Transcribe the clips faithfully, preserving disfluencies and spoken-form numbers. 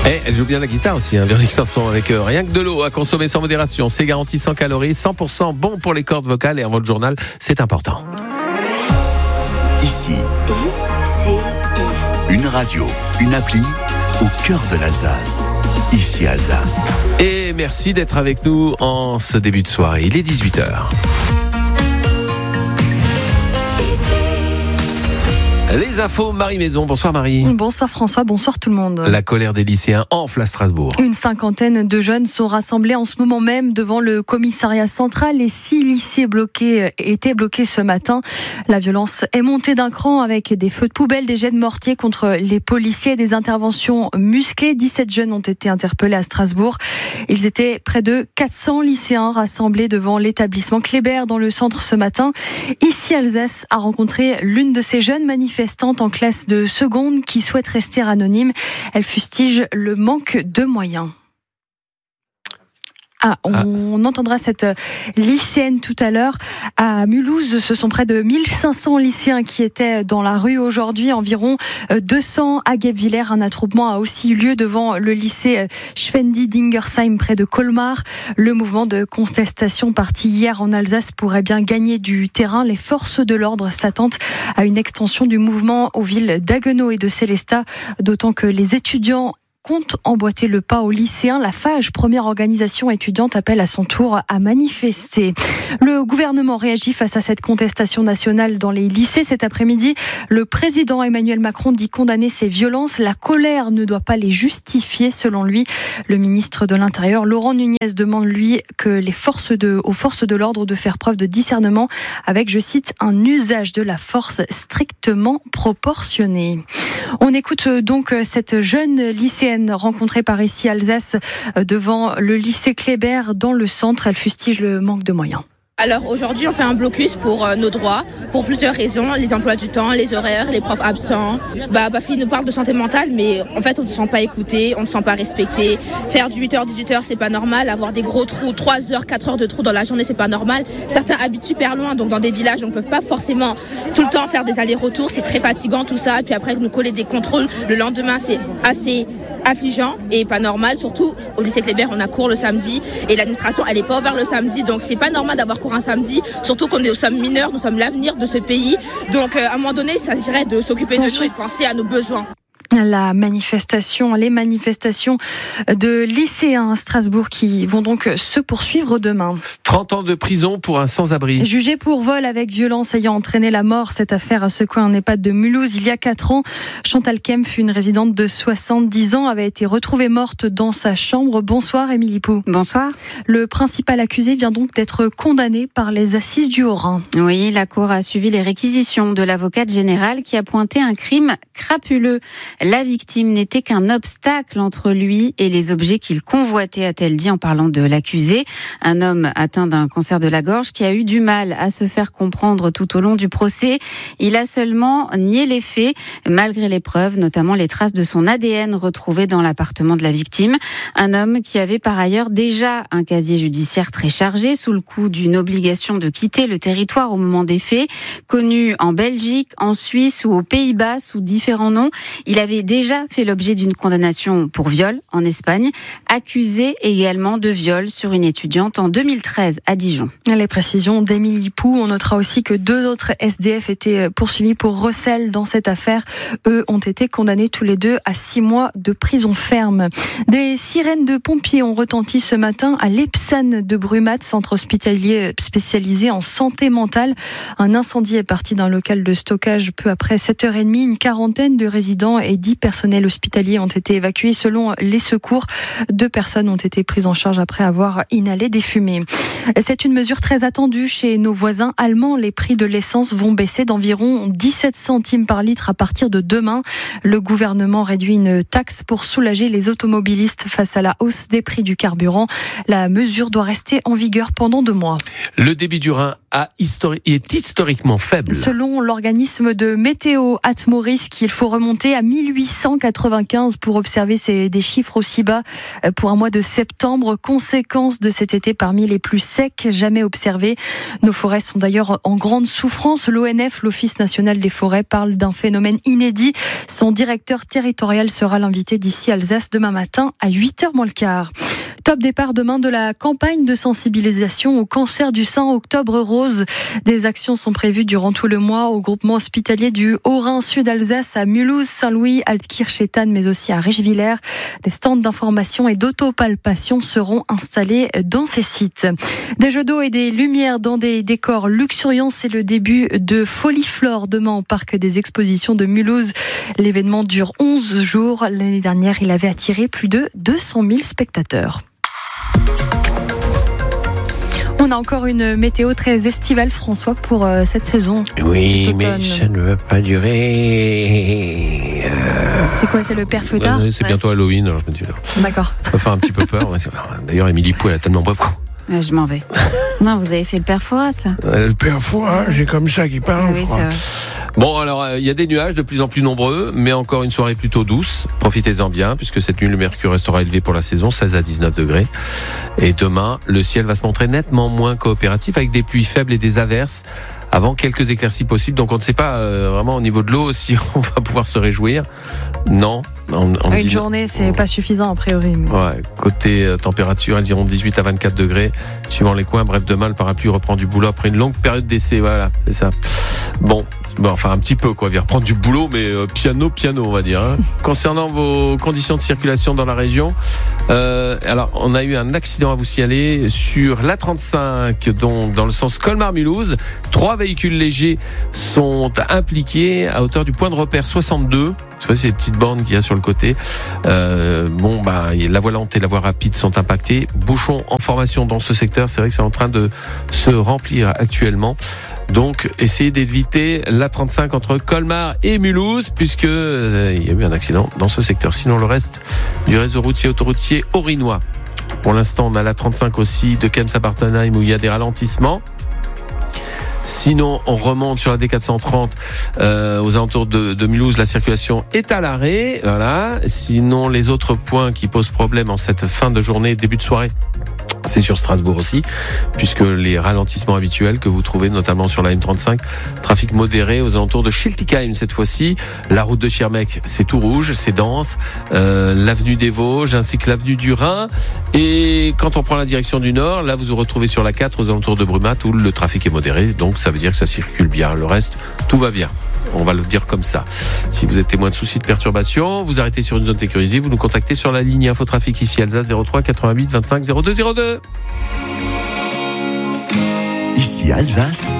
Et elle joue bien la guitare aussi, hein, Véronique Sanson, avec euh, rien que de l'eau à consommer sans modération. C'est garanti sans calories, cent pour cent bon pour les cordes vocales et avant le journal, c'est important. Ici, I C I. une radio, une appli au cœur de l'Alsace. Ici Alsace. Et merci d'être avec nous en ce début de soirée. Il est dix-huit heures. Les infos, Marie Maison. Bonsoir Marie. Bonsoir François, bonsoir tout le monde. La colère des lycéens enfle à Strasbourg. Une cinquantaine de jeunes sont rassemblés en ce moment même devant le commissariat central. Les six lycées bloqués étaient bloqués ce matin. La violence est montée d'un cran avec des feux de poubelle, des jets de mortier contre les policiers et des interventions musclées. dix-sept jeunes ont été interpellés à Strasbourg. Ils étaient près de quatre cents lycéens rassemblés devant l'établissement Kléber dans le centre ce matin. Ici Alsace a rencontré l'une de ces jeunes manifestantes en classe de seconde qui souhaite rester anonyme. Elle fustige le manque de moyens. Ah, on ah. entendra cette lycéenne tout à l'heure. À Mulhouse, ce sont près de mille cinq cents lycéens qui étaient dans la rue aujourd'hui, environ deux cents à Guebwiller. Un attroupement a aussi eu lieu devant le lycée Schwendi-Dingersheim près de Colmar. Le mouvement de contestation parti hier en Alsace pourrait bien gagner du terrain. Les forces de l'ordre s'attendent à une extension du mouvement aux villes d'Haguenau et de Sélestat, d'autant que les étudiants compte emboîter le pas aux lycéens. La F A G, première organisation étudiante, appelle à son tour à manifester. Le gouvernement réagit face à cette contestation nationale dans les lycées cet après-midi. Le président Emmanuel Macron dit condamner ces violences. La colère ne doit pas les justifier, selon lui. Le ministre de l'Intérieur, Laurent Nunez, demande lui que les forces de, aux forces de l'ordre de faire preuve de discernement avec, je cite, un usage de la force strictement proportionné. On écoute donc cette jeune lycéenne rencontrée par ici Alsace devant le lycée Kléber dans le centre. Elle fustige le manque de moyens. Alors aujourd'hui on fait un blocus pour euh, nos droits, pour plusieurs raisons, les emplois du temps, les horaires, les profs absents, bah, parce qu'ils nous parlent de santé mentale mais en fait on ne se sent pas écouté, on ne se sent pas respecté. Faire du huit heures dix-huit heures c'est pas normal, avoir des gros trous, trois heures, quatre heures de trous dans la journée c'est pas normal. Certains habitent super loin, donc dans des villages on ne peut pas forcément tout le temps faire des allers-retours, c'est très fatigant tout ça, et puis après nous coller des contrôles le lendemain c'est assez affligeant et pas normal, surtout au lycée Kléber on a cours le samedi et l'administration elle est pas ouverte le samedi, donc c'est pas normal d'avoir cours un samedi, surtout qu'on est, nous sommes mineurs, nous sommes l'avenir de ce pays, donc euh, à un moment donné il s'agirait de s'occuper de nous et de penser à nos besoins. La manifestation, les manifestations de lycéens à Strasbourg qui vont donc se poursuivre demain. trente ans de prison pour un sans-abri. Jugé pour vol avec violence ayant entraîné la mort, cette affaire a secoué un EHPAD de Mulhouse il y a quatre ans. Chantal Kempf, une résidente de soixante-dix ans, avait été retrouvée morte dans sa chambre. Bonsoir Émilie Pou. Bonsoir. Le principal accusé vient donc d'être condamné par les assises du Haut-Rhin. Oui, la cour a suivi les réquisitions de l'avocate générale qui a pointé un crime crapuleux. La victime n'était qu'un obstacle entre lui et les objets qu'il convoitait, a-t-elle dit en parlant de l'accusé. Un homme atteint d'un cancer de la gorge qui a eu du mal à se faire comprendre tout au long du procès. Il a seulement nié les faits, malgré les preuves, notamment les traces de son A D N retrouvées dans l'appartement de la victime. Un homme qui avait par ailleurs déjà un casier judiciaire très chargé, sous le coup d'une obligation de quitter le territoire au moment des faits, connu en Belgique, en Suisse ou aux Pays-Bas sous différents noms. Il avait déjà fait l'objet d'une condamnation pour viol en Espagne, accusé également de viol sur une étudiante en deux mille treize à Dijon. Les précisions d'Émilie Pou. On notera aussi que deux autres S D F étaient poursuivis pour recel dans cette affaire. Eux ont été condamnés tous les deux à six mois de prison ferme. Des sirènes de pompiers ont retenti ce matin à l'Epsan de Brumath, centre hospitalier spécialisé en santé mentale. Un incendie est parti d'un local de stockage peu après sept heures trente. Une quarantaine de résidents et dix personnels hospitaliers ont été évacués selon les secours. Deux personnes ont été prises en charge après avoir inhalé des fumées. C'est une mesure très attendue chez nos voisins allemands. Les prix de l'essence vont baisser d'environ dix-sept centimes par litre à partir de demain. Le gouvernement réduit une taxe pour soulager les automobilistes face à la hausse des prix du carburant. La mesure doit rester en vigueur pendant deux mois. Le débit du Rhin a histori- est historiquement faible. Selon l'organisme de météo Atmoris, il faut remonter à mille mille huit cent quatre-vingt-quinze pour observer ces, des chiffres aussi bas pour un mois de septembre. Conséquence de cet été parmi les plus secs jamais observés. Nos forêts sont d'ailleurs en grande souffrance. L'O N F, l'Office national des forêts, parle d'un phénomène inédit. Son directeur territorial sera l'invité d'ici Alsace demain matin à huit heures moins le quart. Top départ demain de la campagne de sensibilisation au cancer du sein Octobre Rose. Des actions sont prévues durant tout le mois au groupement hospitalier du Haut-Rhin Sud-Alsace à Mulhouse, Saint-Louis, Altkirch et Thann, mais aussi à Richwiller. Des stands d'information et d'autopalpation seront installés dans ces sites. Des jeux d'eau et des lumières dans des décors luxuriants, c'est le début de Foliflore demain au parc des expositions de Mulhouse. L'événement dure onze jours. L'année dernière, il avait attiré plus de deux cent mille spectateurs. On a encore une météo très estivale, François, pour euh, cette saison. Oui, mais ça ne va pas durer. Euh... C'est quoi, c'est le père Feuillard ? C'est bientôt Halloween, alors je me dis. D'accord. Ça va faire un petit peu peur. D'ailleurs, Émilie Pou, elle a tellement pas beaucoup. Ouais, je m'en vais. Non, vous avez fait le père Fouras, là. Euh, le père Fouras, j'ai comme ça qui parle. Oui, c'est vrai. Bon, alors, il euh, y a des nuages de plus en plus nombreux, mais encore une soirée plutôt douce. Profitez-en bien, puisque cette nuit, le mercure restera élevé pour la saison, seize à dix-neuf degrés. Et demain, le ciel va se montrer nettement moins coopératif, avec des pluies faibles et des averses, avant quelques éclaircies possibles. Donc, on ne sait pas euh, vraiment au niveau de l'eau si on va pouvoir se réjouir. Non. On, on Une dit... journée, c'est pas suffisant, a priori. Mais... Ouais, côté euh, température, elles iront dix-huit à vingt-quatre degrés, suivant les coins. Bref, demain, le parapluie reprend du boulot après une longue période d'essai. Voilà, c'est ça. Bon. Bon, enfin un petit peu quoi, il va reprendre du boulot, mais euh, piano, piano on va dire. Hein. Concernant vos conditions de circulation dans la région, euh, alors on a eu un accident à vous signaler sur l'A trente-cinq, donc dans le sens Colmar-Mulhouse. Trois véhicules légers sont impliqués à hauteur du point de repère soixante-deux. Tu vois, c'est les petites bornes qu'il y a sur le côté. Euh, bon, bah, la voie lente et la voie rapide sont impactées. Bouchons en formation dans ce secteur. C'est vrai que c'est en train de se remplir actuellement. Donc, essayez d'éviter l'A trente-cinq entre Colmar et Mulhouse, puisque euh, il y a eu un accident dans ce secteur. Sinon, le reste du réseau routier autoroutier orinois. Pour l'instant, on a l'A trente-cinq aussi de Kems à Bartenheim où il y a des ralentissements. Sinon, on remonte sur la D quatre cent trente euh, aux alentours de, de Mulhouse. La circulation est à l'arrêt. Voilà. Sinon, les autres points qui posent problème en cette fin de journée, début de soirée, c'est sur Strasbourg aussi, puisque les ralentissements habituels que vous trouvez notamment sur la M trente-cinq, trafic modéré aux alentours de Schiltigheim cette fois-ci. La route de Schirmeck, c'est tout rouge, c'est dense. Euh, l'avenue des Vosges ainsi que l'avenue du Rhin. Et quand on prend la direction du nord, là vous vous retrouvez sur la quatre aux alentours de Brumat où le trafic est modéré. Donc ça veut dire que ça circule bien. Le reste, tout va bien. On va le dire comme ça. Si vous êtes témoin de soucis de perturbation, vous arrêtez sur une zone sécurisée, vous nous contactez sur la ligne Infotrafic ici Alsace zéro trois quatre-vingt-huit vingt-cinq zéro deux zéro deux. Ici Alsace.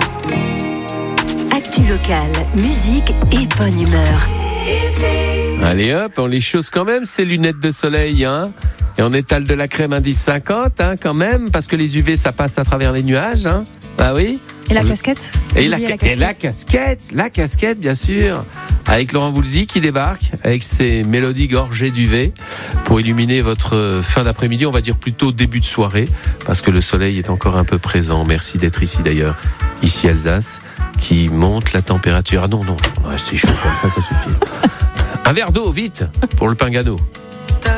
Actu locale, musique et bonne humeur. Allez hop, on les chausse quand même, ces lunettes de soleil, hein. Et on étale de la crème indice cinquante, hein, quand même, parce que les U V, ça passe à travers les nuages, hein. Bah oui. Et la casquette et la, la casquette. et la casquette, la casquette, bien sûr, avec Laurent Voulzy qui débarque avec ses mélodies gorgées d'U V pour illuminer votre fin d'après-midi, on va dire plutôt début de soirée, parce que le soleil est encore un peu présent. Merci d'être ici d'ailleurs, ici Alsace, qui monte la température. Ah non, non, c'est chaud comme ça, ça suffit. Un verre d'eau, vite, pour le pingano.